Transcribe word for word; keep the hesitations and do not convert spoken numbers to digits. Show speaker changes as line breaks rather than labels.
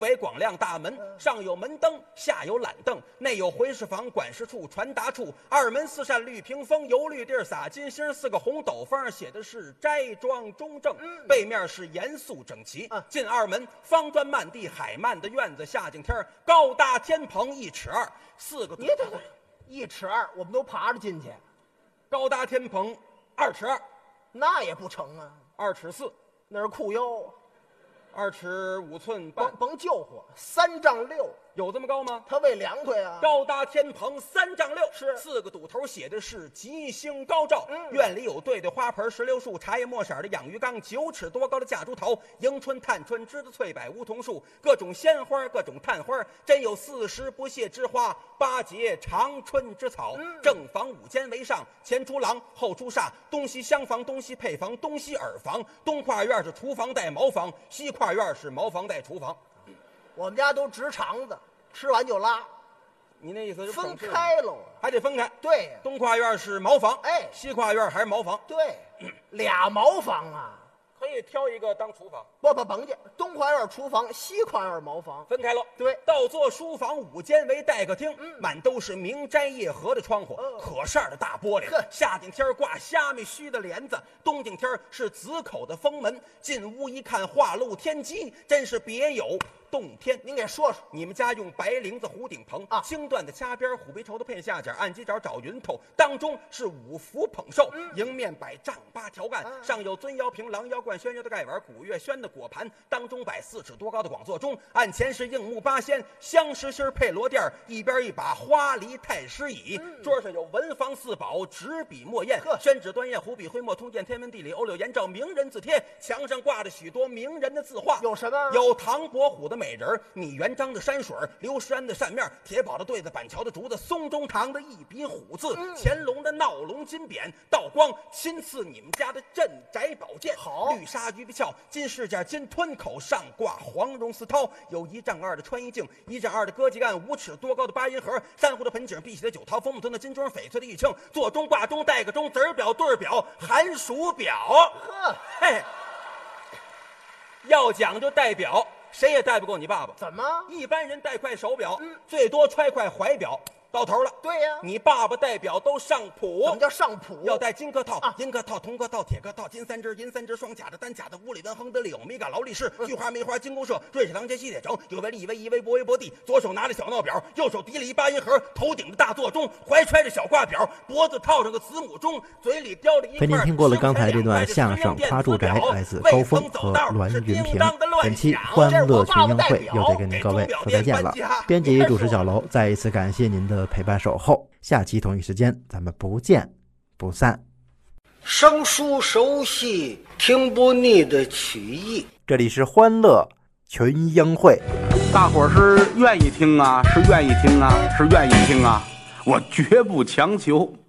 北广亮大门，上有门灯，下有懒凳，内有回事房、管事处、传达处。二门四扇绿屏风，油绿地撒金星，四个红斗方，写的是斋庄中正。嗯、背面是严肃整齐。嗯、进二门，方砖漫地，海漫的院子，下景天高大天棚一尺二，四个。
你等等，一尺二，我们都爬着进去。
高大天棚二尺二，
那也不成啊。
二尺四，
那是裤腰。
二尺五寸半，
甭甭救火，三丈六，
有这么高吗？
他为凉快啊。
高搭天棚三丈六，
是
四个堵头写的是吉星高照。嗯、院里有对对花盆、石榴树、茶叶墨色的养鱼缸，九尺多高的夹竹桃，迎春、探春、栀子、翠柏、梧桐树，各种鲜花，各种探花，真有四时不谢之花，八节长春之草。嗯、正房五间为上，前出廊，后出煞，东西厢房，东西配房，东西耳房，东跨院是厨房带茅房，西跨院是茅房带厨房。
我们家都直肠子，吃完就拉。
你那意思是
分开喽？
还得分开。
对，
东跨院是茅房，
哎，
西跨院还是茅房？
对，俩茅房啊，
可以挑一个当厨房。
不不甭介，东跨院厨房，西跨院茅房，
分开了。
对，
倒座书房五间为待客厅，嗯、满都是明斋夜合的窗户，嗯、可扇的大玻璃。夏景天挂虾米须的帘子，冬景天是紫口的封门。进屋一看，画露天机，真是别有洞天。
您给说说，
你们家用白绫子糊顶棚
啊，
青缎的掐边，虎皮绸的配下角，按鸡爪找云头，当中是五福捧寿，嗯、迎面摆丈八条案，啊、上有尊窑瓶、狼窑罐、宣窑的盖碗，古月轩的果盘，当中摆四尺多高的广座钟，案前是硬木八仙，香石心配罗垫，一边一把花梨太师椅，嗯、桌上有文房四宝，纸笔墨砚，宣纸端砚，湖笔徽墨，通鉴天文地理，欧柳颜照，名人字帖，墙上挂着许多名人的字画，
有什么？
有唐伯虎的美人，米元璋的山水，刘诗安的扇面，铁宝的对子，板桥的竹子，松中堂的一笔虎字，嗯、乾隆的闹龙金匾，道光亲赐你们家的镇宅宝剑，
好，
绿纱鱼皮鞘，金饰件，金吞口，上挂黄绒丝绦，有一丈二的穿衣镜，一丈二的歌妓案，五尺多高的八音盒，珊瑚的盆景，碧玺的酒桃，枫木村的金钟，翡翠的玉磬，座钟挂钟，带个钟，子儿表对儿表，寒暑表。
呵，
嘿，要讲究代表，谁也带不过你爸爸。
怎么？
一般人戴块手表，嗯、最多揣块怀表，到头了。
对呀、啊，
你爸爸戴表都上谱。
什么叫上谱？
要戴金客套、
啊、
银客套、铜客套、铁客套，金三只、银三只，双甲的、单甲的，乌里文、亨德利、欧米伽、劳力士、菊花、梅花、金公社、瑞士堂前、西铁城，有为利为一为博为博地。左手拿着小闹表，右手提了一八音盒，头顶着大座钟，怀揣着小挂表，脖子套上个子母钟，嘴里叼着一块。
为您听过了刚才这段相声《夸住宅》，来自高峰和栾云平。本期欢乐群英会又得跟您各位说再见了。编辑主持小楼，再一次感谢您的陪伴守候。下期同一时间，咱们不见不散。
生疏熟悉，听不腻的曲艺。
这里是欢乐群英会，
大伙儿是愿意听啊，是愿意听啊，是愿意听啊，我绝不强求。